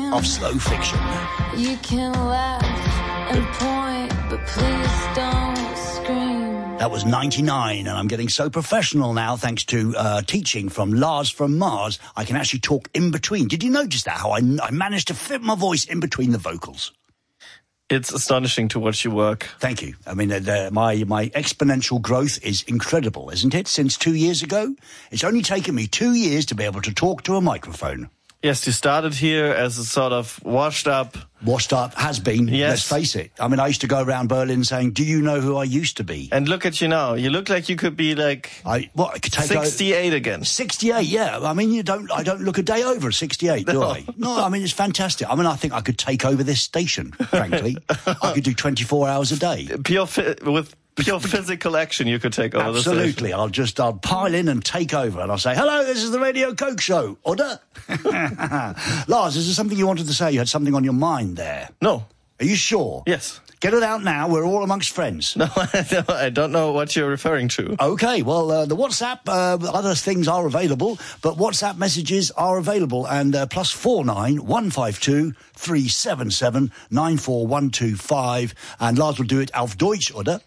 of Slow Fiction. You can laugh and point, but please don't scream. That was 99, and I'm getting so professional now thanks to teaching from Lars from Mars. I can actually talk in between. Did you notice that, how I managed to fit my voice in between the vocals? It's astonishing to watch you work. Thank you. I mean, my exponential growth is incredible, isn't it? Since 2 years ago, it's only taken me 2 years to be able to talk to a microphone. Yes, you started here as a sort of washed up, has been, yes. Let's face it. I mean, I used to go around Berlin saying, do you know who I used to be? And look at you now. You look like you could be like I could take 68 again. 68, yeah. I mean, I don't look a day over 68, do I? No, I mean, it's fantastic. I mean, I think I could take over this station, frankly. I could do 24 hours a day. With pure physical action, you could take over the station. Absolutely. I'll pile in and take over, and I'll say, hello, this is the Radio Coke Show. Order. Lars, is there something you wanted to say? You had something on your mind there. No. Are you sure? Yes. Get it out now. We're all amongst friends. No, I don't know what you're referring to. Okay, well, the WhatsApp, other things are available, but WhatsApp messages are available, and +49 152 377 94125, and Lars will do it auf Deutsch, oder?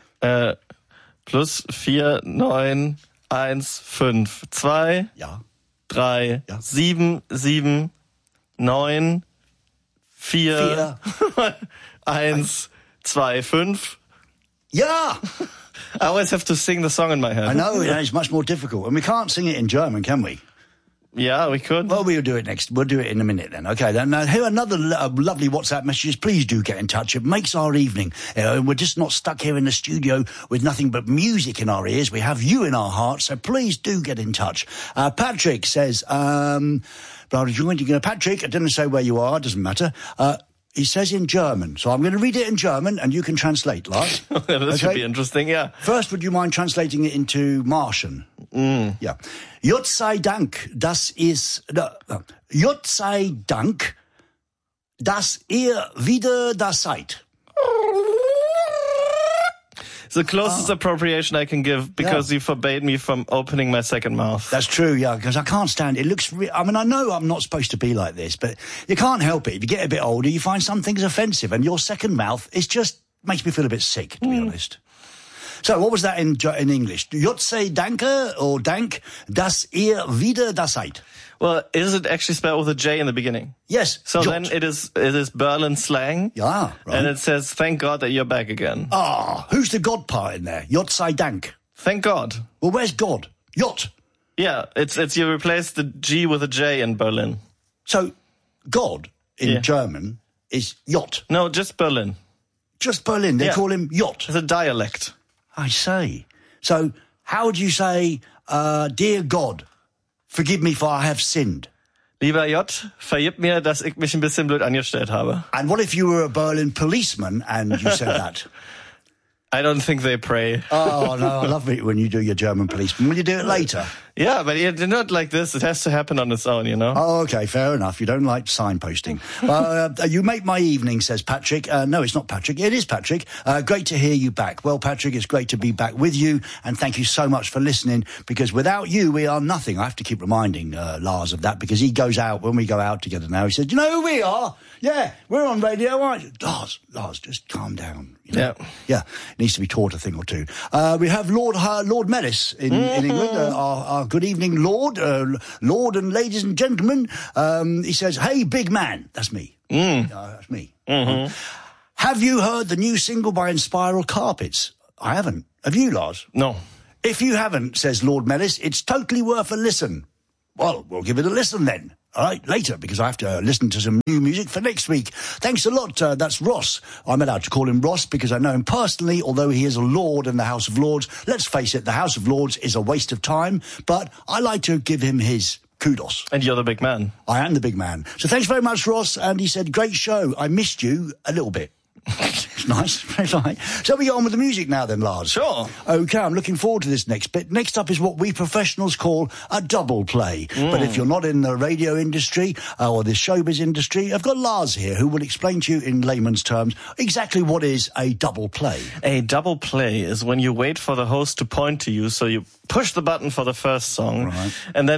+49 152 ja. 3 ja. 7 7 9 4 1 2 5. Yeah! I always have to sing the song in my head. I know, it's much more difficult. And we can't sing it in German, can we? Yeah, we could. Well, we'll do it next. We'll do it in a minute then. Okay, then here are another lovely WhatsApp messages. Please do get in touch. It makes our evening. We're just not stuck here in the studio with nothing but music in our ears. We have you in our hearts, so please do get in touch. Patrick says, Patrick, I didn't say where you are, doesn't matter. He says in German, so I'm going to read it in German and you can translate, Lars. This should be interesting, yeah. First, would you mind translating it into Martian? Yeah. Gott sei Dank, Gott sei Dank, dass ihr wieder da seid. The closest appropriation I can give, because you forbade me from opening my second mouth. That's true, yeah, because I can't stand it. It looks I mean, I know I'm not supposed to be like this, but you can't help it. If you get a bit older, you find some things offensive, and your second mouth makes me feel a bit sick, to be honest. So, what was that in English? Gott sei Danke or Dank, dass ihr wieder da seid. Well, is it actually spelled with a J in the beginning? Yes. So Jot. then it is Berlin slang. Yeah, right. And it says, thank God that you're back again. Who's the God part in there? Gott sei Dank. Thank God. Well, where's God? Jot. Yeah, it's you replace the G with a J in Berlin. So, God in German is Jot. No, just Berlin. Just Berlin. They call him Jot. It's a dialect. I say. So, how would you say, dear God, forgive me for I have sinned? Lieber J, vergib mir, dass ich mich ein bisschen blöd angestellt habe. And what if you were a Berlin policeman and you said that? I don't think they pray. Oh, no, I love it when you do your German policeman. Will you do it later? Yeah, but it's not like this. It has to happen on its own, you know? Oh, okay, fair enough. You don't like signposting. You make my evening, says Patrick. No, it's not Patrick. It is Patrick. Great to hear you back. Well, Patrick, it's great to be back with you, and thank you so much for listening, because without you, we are nothing. I have to keep reminding Lars of that, because he goes out, when we go out together now, he says, you know who we are? Yeah, we're on radio, aren't you? Lars, just calm down. You know? Yeah, needs to be taught a thing or two. We have Lord Mellis in England, our good evening, Lord and ladies and gentlemen. He says, hey, big man. That's me. That's me. Mm-hmm. Have you heard the new single by Inspiral Carpets? I haven't. Have you, Lars? No. If you haven't, says Lord Mellis, it's totally worth a listen. Well, we'll give it a listen then. All right, later, because I have to listen to some new music for next week. Thanks a lot. That's Ross. I'm allowed to call him Ross because I know him personally, although he is a lord in the House of Lords. Let's face it, the House of Lords is a waste of time, but I like to give him his kudos. And you're the big man. I am the big man. So thanks very much, Ross. And he said, great show. I missed you a little bit. It's nice. So we get on with the music now then, Lars. Sure. Okay, I'm looking forward to this next bit. Next up is what we professionals call a double play. But if you're not in the radio industry or the showbiz industry, I've got Lars here who will explain to you in layman's terms exactly what is a double play. A double play is when you wait for the host to point to you, so you push the button for the first song, and then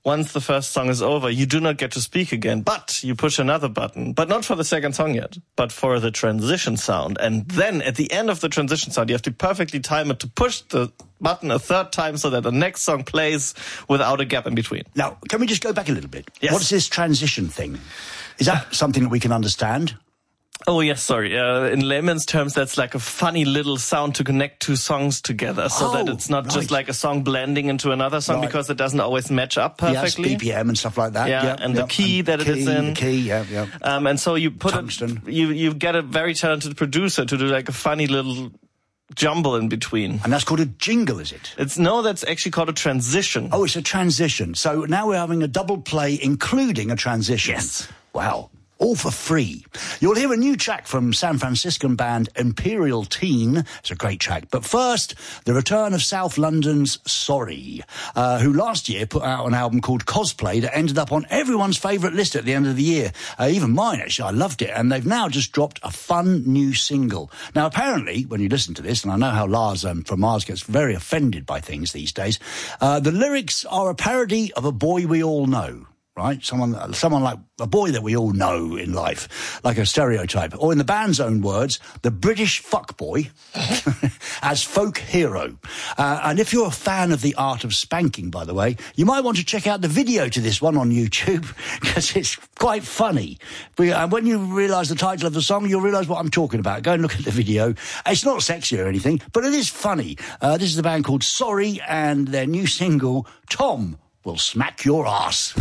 once the first song is over, you do not get to speak again, but you push another button, but not for the second song yet, but for the transition sound. And then at the end of the transition sound, you have to perfectly time it to push the button a third time so that the next song plays without a gap in between. Now, can we just go back a little bit? Yes. What's this transition thing? Is that something that we can understand? Oh, yes, sorry. In layman's terms, that's like a funny little sound to connect two songs together so that it's not just like a song blending into another song because it doesn't always match up perfectly. Yes, BPM and stuff like that. Yeah, and the key that it is in. The key, yeah. And so you put Tungsten. You get a very talented producer to do like a funny little jumble in between. And that's called a jingle, is it? That's actually called a transition. Oh, it's a transition. So now we're having a double play, including a transition. Yes. Wow. All for free. You'll hear a new track from San Franciscan band Imperial Teen. It's a great track. But first, the return of South London's Sorry, who last year put out an album called Cosplay that ended up on everyone's favourite list at the end of the year. Even mine, actually. I loved it. And they've now just dropped a fun new single. Now, apparently, when you listen to this, and I know how Lars from Mars gets very offended by things these days, the lyrics are a parody of A Boy We All Know. Right? Someone like a boy that we all know in life, like a stereotype. Or in the band's own words, the British fuckboy as folk hero. And if you're a fan of the art of spanking, by the way, you might want to check out the video to this one on YouTube, because it's quite funny. And when you realise the title of the song, you'll realise what I'm talking about. Go and look at the video. It's not sexy or anything, but it is funny. This is the band called Sorry, and their new single, Tom Will Smack Your Ass.